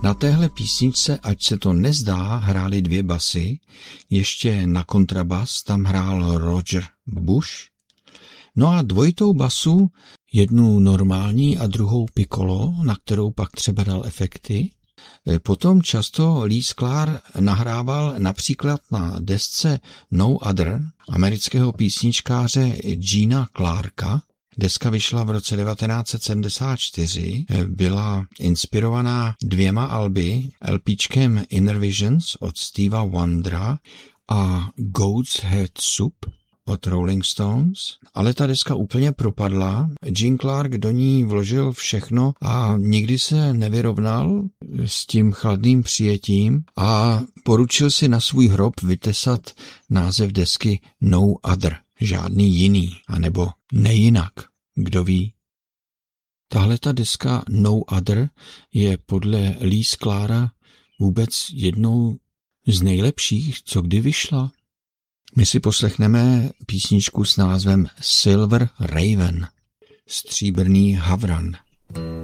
Na téhle písničce, ať se to nezdá, hrály 2 basy, ještě na kontrabas tam hrál Roger Bush, no a dvojitou basu, jednu normální a druhou piccolo, na kterou pak třeba dal efekty. Potom často Lee Sklar nahrával například na desce No Other amerického písničkáře Gena Clarka. Deska vyšla v roce 1974, byla inspirovaná 2 alby, LPčkem Inner Visions od Stevea Wondera a Goat's Head Soup od Rolling Stones, ale ta deska úplně propadla. Gene Clark do ní vložil všechno a nikdy se nevyrovnal s tím chladným přijetím a poručil si na svůj hrob vytesat název desky No Other, žádný jiný, anebo nejinak, kdo ví. Tahle ta deska No Other je podle Lee Sklara vůbec jednou z nejlepších, co kdy vyšla. My si poslechneme písničku s názvem Silver Raven, stříbrný havran.